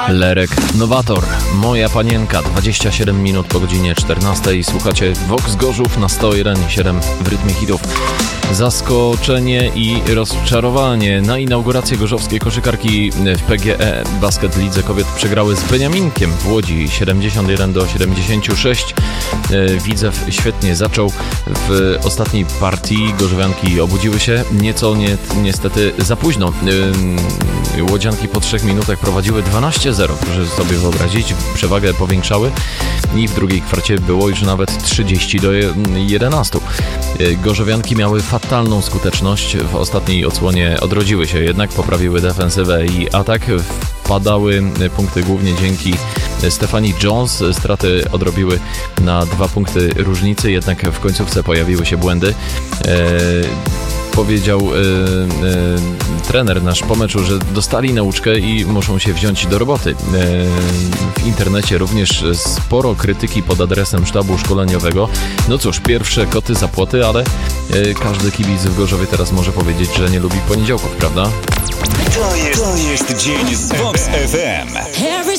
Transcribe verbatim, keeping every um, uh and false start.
Lerek Nowator, Moja Panienka, dwadzieścia siedem minut po godzinie czternastej. Słuchacie Vox Gorzów na sto jeden i siedem w rytmie hitów. Zaskoczenie i rozczarowanie. Na inaugurację gorzowskiej koszykarki w P G E Basket Lidze Kobiet przegrały z Beniaminkiem w Łodzi siedemdziesiąt jeden do siedemdziesięciu sześciu. Widzew świetnie zaczął. W ostatniej partii gorzowianki obudziły się nieco nie, niestety za późno. Łodzianki po trzech minutach prowadziły dwanaście zero. Proszę sobie wyobrazić, przewagę powiększały i w drugiej kwarcie było już nawet trzydzieści do jedenastu. Gorzowianki miały fatalną skuteczność. W ostatniej odsłonie odrodziły się, jednak poprawiły defensywę i atak. Wpadały punkty głównie dzięki Stephanie Jones. Straty odrobiły na dwa punkty różnicy, jednak w końcówce pojawiły się błędy. Powiedział y, y, trener nasz po meczu, że dostali nauczkę i muszą się wziąć do roboty. Y, w internecie również sporo krytyki pod adresem sztabu szkoleniowego. No cóż, pierwsze koty za płoty, ale y, każdy kibic w Gorzowie teraz może powiedzieć, że nie lubi poniedziałków, prawda? To jest, to jest dzień z Vox F M.